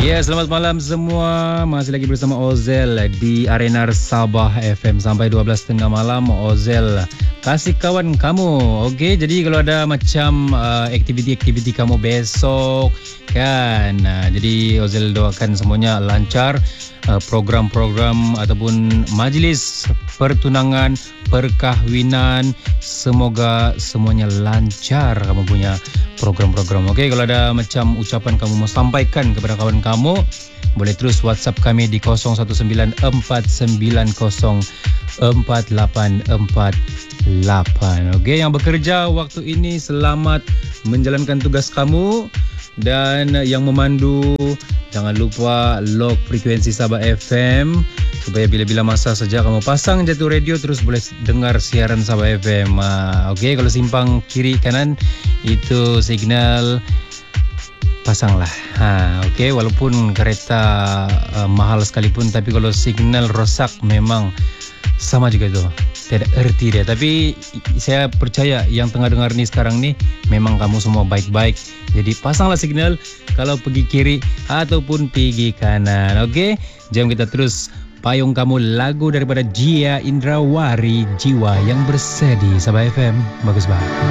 Ya, selamat malam semua. Masih lagi bersama Ozel di Arena Sabah FM sampai 12.30 malam. Ozel kasih kawan kamu. Okey, jadi kalau ada macam aktiviti-aktiviti kamu besok kan. Jadi Ozel doakan semuanya lancar. Program-program ataupun majlis pertunangan, perkahwinan, semoga semuanya lancar kamu punya program-program. Okey, kalau ada macam ucapan kamu mau sampaikan kepada kawan kamu, boleh terus WhatsApp kami di 0194904848. Okey, yang bekerja waktu ini selamat menjalankan tugas kamu, dan yang memandu jangan lupa lock frekuensi Sabah FM supaya bila-bila masa saja kamu pasang Jatuh Radio terus boleh dengar siaran Sabah FM. Okey, kalau simpang kiri kanan itu signal pasanglah. Okey, walaupun kereta mahal sekalipun, tapi kalau signal rosak memang sama juga tu. Tidak erti dia. Tapi saya percaya yang tengah dengar ni sekarang ni memang kamu semua baik-baik. Jadi pasanglah signal kalau pergi kiri ataupun pergi kanan. Okey, jom kita terus payung kamu lagu daripada Jia Indrawari, Jiwa yang Bersedi, Sabah FM. Bagus banget.